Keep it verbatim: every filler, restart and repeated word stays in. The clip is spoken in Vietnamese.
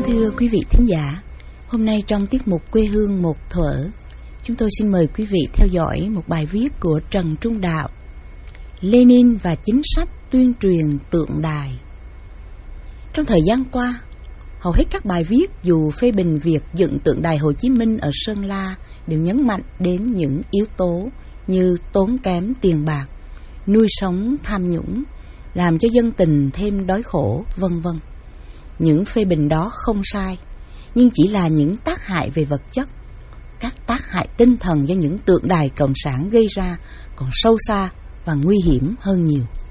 thưa quý vị thính giả, hôm nay trong tiết mục Quê hương một thuở, chúng tôi xin mời quý vị theo dõi một bài viết của Trần Trung Đạo, Lenin và chính sách tuyên truyền tượng đài. Trong thời gian qua, hầu hết các bài viết dù phê bình việc dựng tượng đài Hồ Chí Minh ở Sơn La đều nhấn mạnh đến những yếu tố như tốn kém tiền bạc, nuôi sống tham nhũng, làm cho dân tình thêm đói khổ, vân vân. Những phê bình đó không sai, nhưng chỉ là những tác hại về vật chất. Các tác hại tinh thần do những tượng đài cộng sản gây ra còn sâu xa và nguy hiểm hơn nhiều.